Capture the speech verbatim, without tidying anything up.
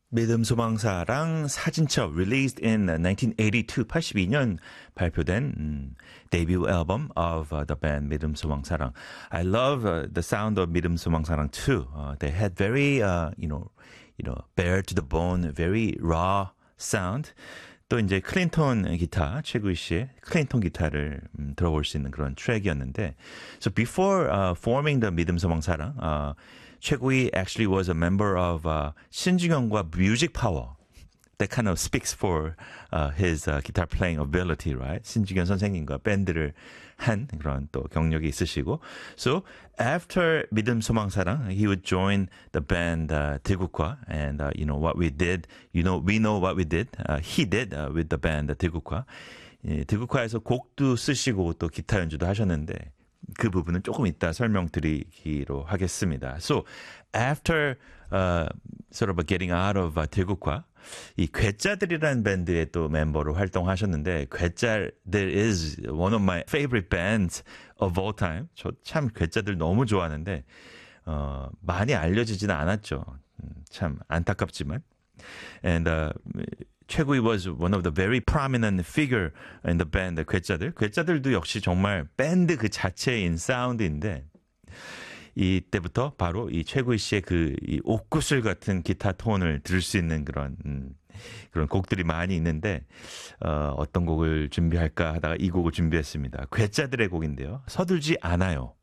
믿음 소망사랑 사진첩 released in nineteen eighty-two 팔십이 년 발표된 음, debut album of uh, the band 믿음 소망사랑. I love uh, the sound of 믿음 소망사랑 too. Uh, they had very uh, you know you know bare to the bone, very raw sound. 또 이제 클린톤 기타, 최구희 씨의 클린톤 기타를 음, 들어볼 수 있는 그런 트랙이었는데, so before uh, forming the 믿음 소망사랑, uh, 최구희 actually was a member of uh, 신중현과 Music Power. That kind of speaks for uh, his uh, guitar playing ability, right? 신중현 선생님과 밴드를 한 그런 또 경력이 있으시고, so after 믿음 소망사랑, he would join the band uh, 들국화, and uh, you know what we did, you know we know what we did, uh, he did uh, with the band 들국화. 예, 들국화에서 곡도 쓰시고 또 기타 연주도 하셨는데. 그 부분은 조금 이따 설명드리기로 하겠습니다. So after uh, sort of getting out of uh, 들국화, 이 괴짜들이라는 밴드의 또 멤버로 활동하셨는데, 괴짜 there is one of my favorite bands of all time. 저 참 괴짜들 너무 좋아하는데 어, 많이 알려지지는 않았죠. 음, 참 안타깝지만. And uh, 최구희 was one of the very prominent figure in the band, 괴짜들. 괴짜들도 역시 정말 밴드 그 자체인 사운드인데, 이때부터 바로 이 최구희 씨의 그 이 옥구슬 같은 기타 톤을 들을 수 있는 그런 음, 그런 곡들이 많이 있는데, 어, 어떤 곡을 준비할까 하다가 이 곡을 준비했습니다. 괴짜들의 곡인데요. 서둘지 않아요.